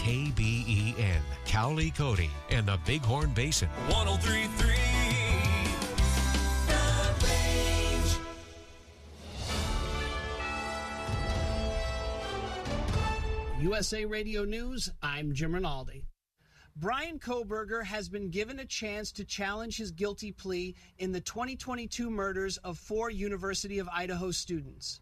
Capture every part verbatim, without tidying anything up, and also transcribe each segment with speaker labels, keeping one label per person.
Speaker 1: K B E N, Cowley Cody, and the Bighorn Basin.
Speaker 2: one oh three point three
Speaker 3: U S A Radio News, I'm Jim Rinaldi. Bryan Kohberger has been given a chance to challenge his guilty plea in the twenty twenty-two murders of four University of Idaho students.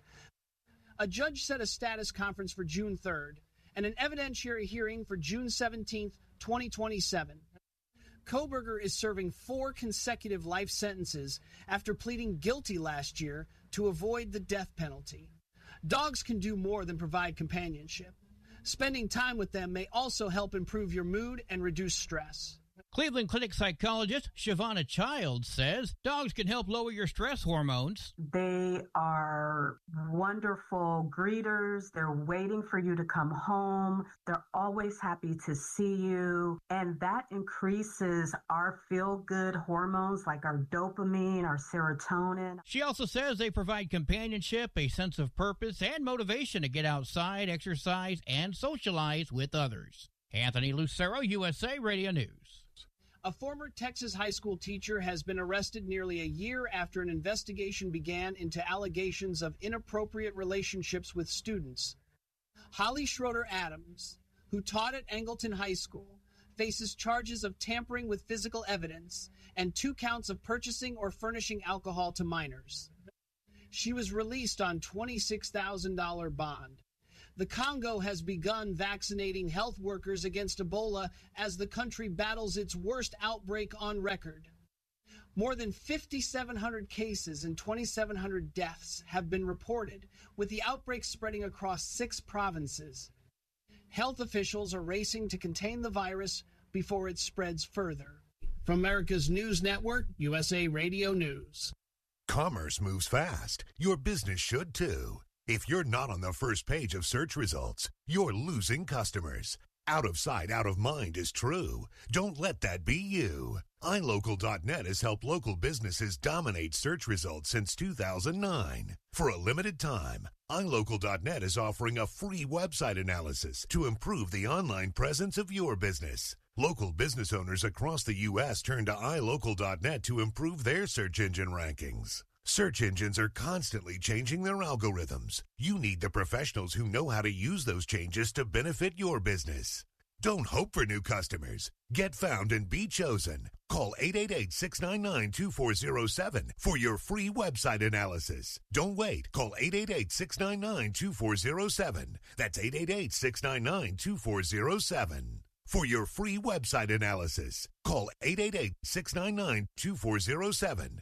Speaker 3: A judge set a status conference for June third and an evidentiary hearing for June seventeenth, twenty twenty-seven. Kohberger is serving four consecutive life sentences after pleading guilty last year to avoid the death penalty. Dogs can do more than provide companionship. Spending time with them may also help improve your mood and reduce stress.
Speaker 4: Cleveland Clinic psychologist Shavonna Childs says dogs can help lower your stress hormones.
Speaker 5: They are wonderful greeters. They're waiting for you to come home. They're always happy to see you. And that increases our feel-good hormones like our dopamine, our serotonin.
Speaker 4: She also says they provide companionship, a sense of purpose, and motivation to get outside, exercise, and socialize with others. Anthony Lucero, U S A Radio News.
Speaker 3: A former Texas high school teacher has been arrested nearly a year after an investigation began into allegations of inappropriate relationships with students. Holly Schroeder Adams, who taught at Angleton High School, faces charges of tampering with physical evidence and two counts of purchasing or furnishing alcohol to minors. She was released on twenty-six thousand dollars bond. The Congo has begun vaccinating health workers against Ebola as the country battles its worst outbreak on record. More than five thousand seven hundred cases and two thousand seven hundred deaths have been reported, with the outbreak spreading across six provinces. Health officials are racing to contain the virus before it spreads further. From America's News Network, U S A Radio News.
Speaker 6: Commerce moves fast. Your business should too. If you're not on the first page of search results, you're losing customers. Out of sight, out of mind is true. Don't let that be you. i local dot net has helped local businesses dominate search results since two thousand nine. For a limited time, i local dot net is offering a free website analysis to improve the online presence of your business. Local business owners across the U S turn to i local dot net to improve their search engine rankings. Search engines are constantly changing their algorithms. You need the professionals who know how to use those changes to benefit your business. Don't hope for new customers. Get found and be chosen. Call eight eight eight, six nine nine, two four zero seven for your free website analysis. Don't wait. Call eight eight eight, six nine nine, two four zero seven. That's eight eight eight, six nine nine, two four zero seven. For your free website analysis, call eight eight eight, six nine nine, two four zero seven.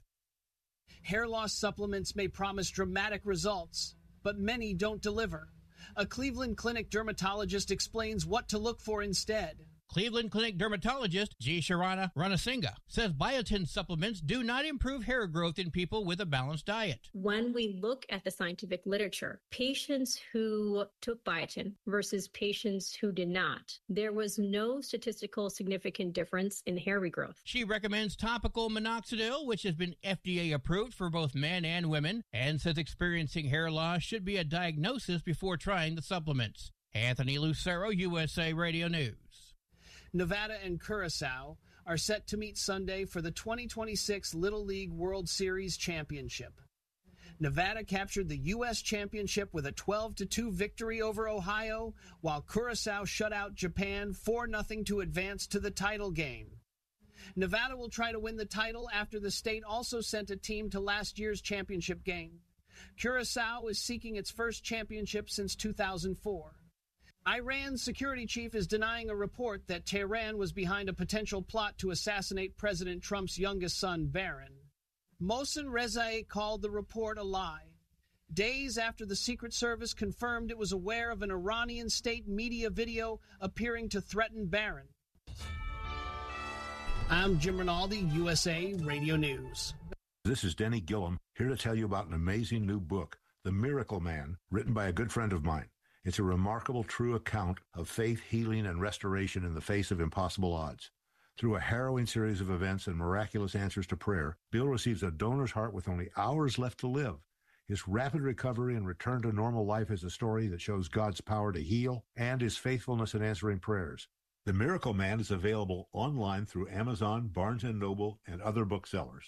Speaker 3: Hair loss supplements may promise dramatic results, but many don't deliver. A Cleveland Clinic dermatologist explains what to look for instead.
Speaker 4: Cleveland Clinic dermatologist G. Sharana Ranasinghe says biotin supplements do not improve hair growth in people with a balanced diet.
Speaker 7: When we look at the scientific literature, patients who took biotin versus patients who did not, there was no statistical significant difference in hair regrowth.
Speaker 4: She recommends topical minoxidil, which has been F D A approved for both men and women, and says experiencing hair loss should be a diagnosis before trying the supplements. Anthony Lucero, U S A Radio News.
Speaker 3: Nevada and Curacao are set to meet Sunday for the twenty twenty-six Little League World Series Championship. Nevada captured the U S championship with a twelve to two victory over Ohio, while Curacao shut out Japan four nothing to advance to the title game. Nevada will try to win the title after the state also sent a team to last year's championship game. Curacao is seeking its first championship since two thousand four. Iran's security chief is denying a report that Tehran was behind a potential plot to assassinate President Trump's youngest son, Barron. Mohsen Rezaei called the report a lie, days after the Secret Service confirmed it was aware of an Iranian state media video appearing to threaten Barron. I'm Jim Rinaldi, U S A Radio News.
Speaker 8: This is Denny Gillum, here to tell you about an amazing new book, The Miracle Man, written by a good friend of mine. It's a remarkable, true account of faith, healing, and restoration in the face of impossible odds. Through a harrowing series of events and miraculous answers to prayer, Bill receives a donor's heart with only hours left to live. His rapid recovery and return to normal life is a story that shows God's power to heal and his faithfulness in answering prayers. The Miracle Man is available online through Amazon, Barnes and Noble, and other booksellers.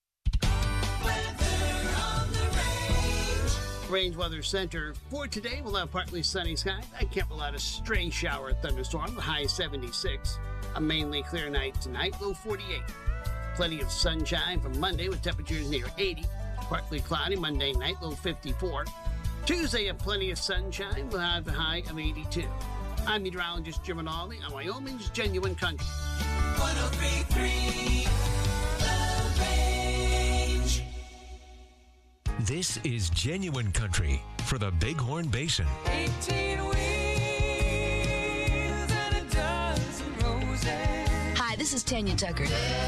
Speaker 3: Range Weather Center for today, we'll have partly sunny skies. I can't rule out a stray shower or thunderstorm, high seventy-six. A mainly clear night tonight, low forty-eight. Plenty of sunshine for Monday with temperatures near eighty. Partly cloudy Monday night, low fifty-four. Tuesday, have plenty of sunshine. We'll have a high of eighty-two. I'm meteorologist Jim Rinaldi on Wyoming's Genuine Country.
Speaker 2: one oh three point three The Range.
Speaker 1: This is Genuine Country for the Bighorn Basin.
Speaker 2: eighteen wheels and a dozen roses.
Speaker 9: Hi, this is Tanya Tucker.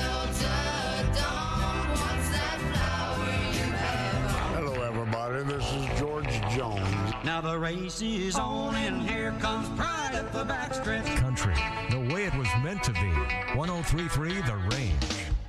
Speaker 10: Hello, everybody. This is George Jones.
Speaker 11: Now the race is on, and here comes pride at the backstretch.
Speaker 1: Country, the way it was meant to be. one oh three point three The Range.